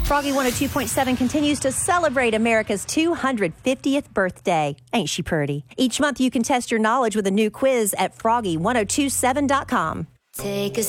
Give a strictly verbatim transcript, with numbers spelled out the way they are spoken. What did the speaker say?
Froggy one oh two point seven continues to celebrate America's two hundred fiftieth birthday. Ain't she pretty? Each month you can test your knowledge with a new quiz at froggy ten twenty-seven dot com. Take a